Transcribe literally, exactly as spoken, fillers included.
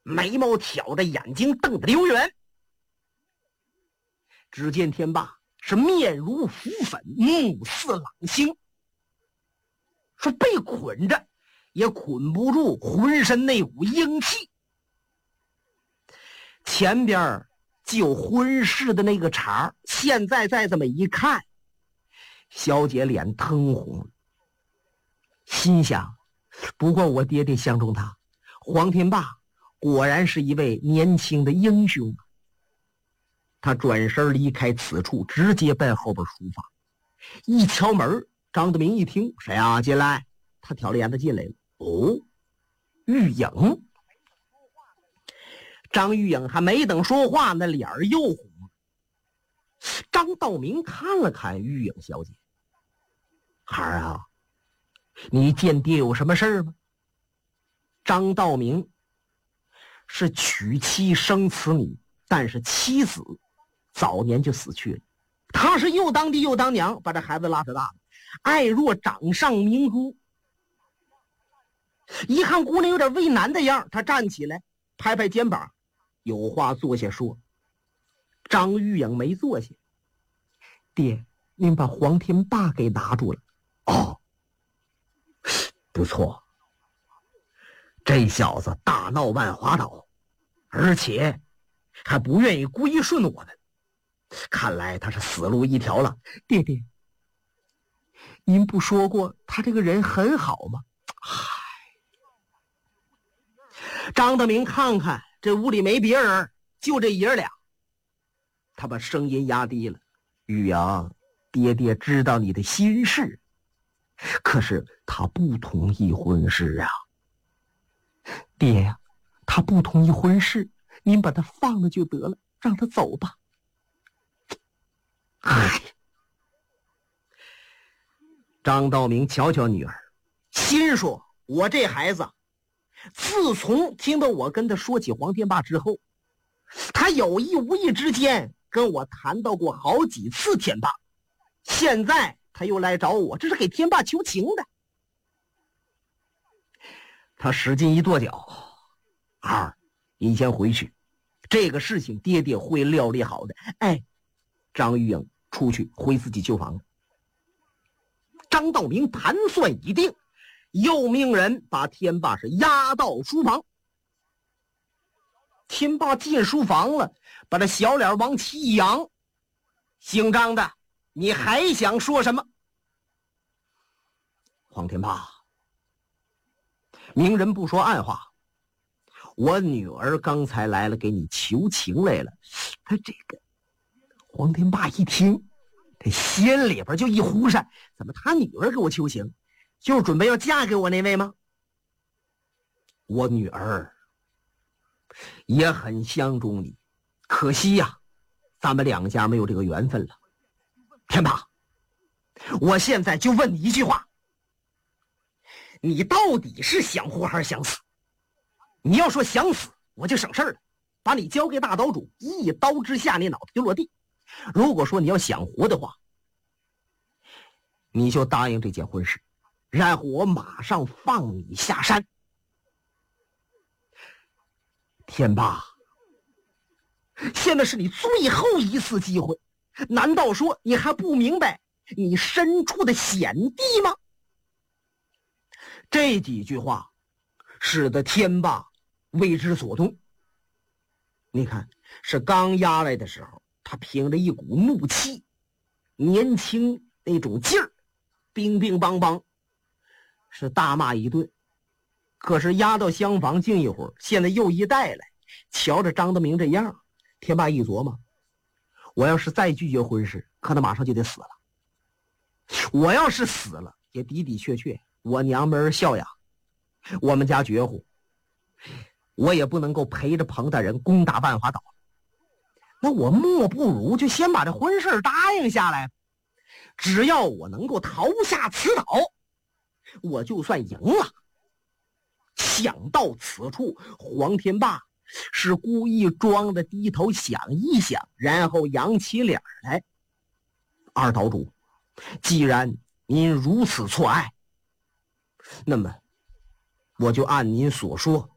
眉毛挑着，眼睛瞪得溜圆。只见天霸是面如浮粉，目似朗星，说被捆着也捆不住浑身那股英气。前边就婚事的那个茬，现在再这么一看，小姐脸腾红了，心想：不过我爹爹相中他，黄天霸果然是一位年轻的英雄。他转身离开此处，直接奔后边书房。一敲门，张德明一听：谁啊？进来。他挑着帘子进来了。哦，玉影。张玉影还没等说话，那脸儿又红了。张道明看了看玉影小姐：孩儿啊，你见爹有什么事儿吗？张道明是娶妻生子女，但是妻子早年就死去了。他是又当爹又当娘，把这孩子拉扯大了，爱若掌上明珠。一看姑娘有点为难的样，他站起来拍拍肩膀，有话坐下说。张玉影没坐下。爹，您把黄天霸给拿住了。哦，不错，这小子大闹万华岛，而且还不愿意归顺我们，看来他是死路一条了。爹爹，您不说过他这个人很好吗？唉。张德明看看这屋里没别人，就这爷俩，他把声音压低了。玉阳，爹爹知道你的心事，可是他不同意婚事啊。爹呀，他不同意婚事，您把他放了就得了，让他走吧。唉。张道明瞧瞧女儿，心说：我这孩子自从听到我跟他说起黄天霸之后，他有意无意之间跟我谈到过好几次天霸，现在他又来找我，这是给天霸求情的。他使劲一跺脚：儿，你先回去，这个事情爹爹会料理好的。哎，张玉影出去回自己旧房了。张道明盘算已定，又命人把天霸是押到书房。天霸进书房了，把这小脸往起一扬：姓张的，你还想说什么？黄天霸，明人不说暗话，我女儿刚才来了，给你求情来了。他这个黄天霸一听，他心里边就一忽闪，怎么他女儿给我求情，就是准备要嫁给我那位吗？我女儿也很相中你，可惜呀、啊，咱们两家没有这个缘分了。天霸，我现在就问你一句话，你到底是想活还是想死？你要说想死，我就省事了，把你交给大岛主，一刀之下你脑袋就落地。如果说你要想活的话，你就答应这件婚事，然后我马上放你下山。天霸，现在是你最后一次机会，难道说你还不明白你身处的险地吗？这几句话使得天霸为之所动。你看，是刚压来的时候，他凭着一股怒气，年轻那种劲儿，乒乒乓乓是大骂一顿。可是压到厢房静一会儿，现在又一带来，瞧着张德明这样，天霸一琢磨，我要是再拒绝婚事，可能马上就得死了。我要是死了，也的的确确我娘们儿孝养，我们家绝户，我也不能够陪着彭大人攻打万华岛。那我莫不如就先把这婚事答应下来，只要我能够逃下此岛，我就算赢了。想到此处，黄天霸是故意装的低头想一想，然后扬起脸来：二岛主，既然您如此错爱，那么我就按您所说，